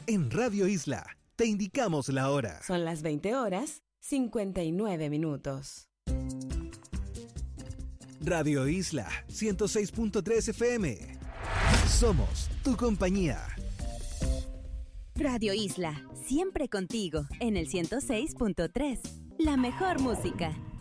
En Radio Isla, te indicamos la hora. Son las 20:59. Radio Isla 106.3 FM. Somos tu compañía. Radio Isla, siempre contigo, en el 106.3. La mejor música.